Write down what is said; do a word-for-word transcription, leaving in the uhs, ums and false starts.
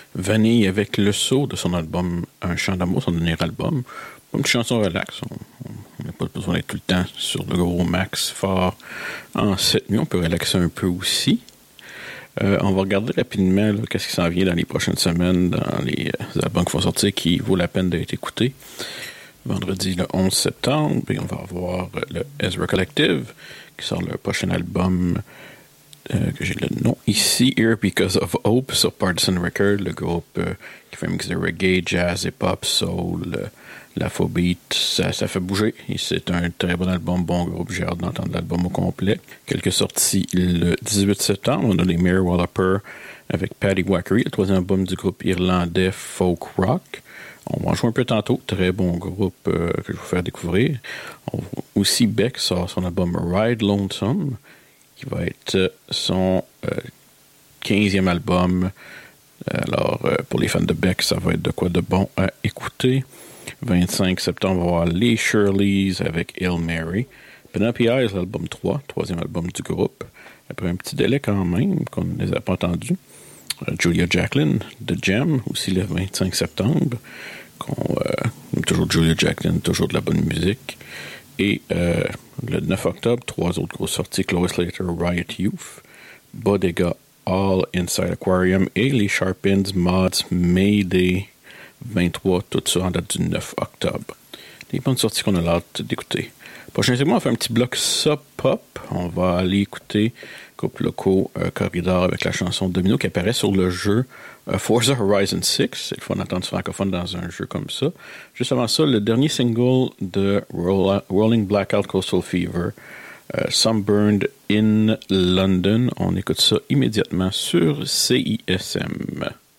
Vanille avec Le Saut de son album Un chant d'amour, son dernier album. Une petite chanson relax. On n'a pas besoin d'être tout le temps sur le gros max fort en cette nuit. On peut relaxer un peu aussi. Euh, on va regarder rapidement là, qu'est-ce qui s'en vient dans les prochaines semaines, dans les euh, albums qui vont sortir, qui vaut la peine d'être écoutés. Vendredi le onze septembre, et on va avoir le Ezra Collective, qui sort le prochain album, euh, que j'ai le nom ici, Here Because of Hope, sur Partisan Record, le groupe euh, qui fait un mix de reggae, jazz, hip-hop, soul, euh, l'afrobeat, ça, ça fait bouger. Et c'est un très bon album, bon groupe, j'ai hâte d'entendre l'album au complet. Quelques sorties le dix-huit septembre, on a les Mirror Walloper avec Paddy Wackery, le troisième album du groupe irlandais Folk Rock. On va en jouer un peu tantôt. Très bon groupe euh, que je vais vous faire découvrir. On, aussi, Beck sort son album Ride Lonesome, qui va être euh, son euh, quinzième album. Alors, euh, pour les fans de Beck, ça va être de quoi de bon à écouter. vingt-cinq septembre, on va voir les Shirleys avec Hail Mary. Penelope Eyes, l'album trois, troisième album du groupe. Après un petit délai quand même, qu'on ne les a pas entendus. Euh, Julia Jacklin, The Gem, aussi le vingt-cinq septembre. Qu'on, euh, toujours Julia Jacklin, toujours de la bonne musique. Et euh, le neuf octobre, trois autres grosses sorties, Chloe Slater, Riot Youth, Bodega, All Inside Aquarium et les Sharpins, Mods, Mayday vingt-trois, tout ça en date du neuf octobre. Des bonnes sorties qu'on a l'hâte d'écouter. Prochain segment, on va faire un petit bloc sub-pop. On va aller écouter groupe locaux euh, Corridor avec la chanson Domino qui apparaît sur le jeu euh, Forza Horizon six. C'est le fun d'entendre du francophone dans un jeu comme ça. Juste avant ça, le dernier single de Roll- Rolling Blackout Coastal Fever, euh, Sunburned in London. On écoute ça immédiatement sur C I S M.